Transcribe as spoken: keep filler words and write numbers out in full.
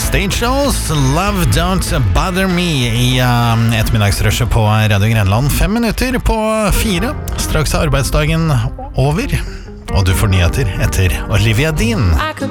Stage Shows, Love Don't Bother Me i uh, ettermiddagsrushet på Radio Grenland. Fem minutter på fire. Straks er arbeidsdagen over, og du får nyheter etter Olivia Dean.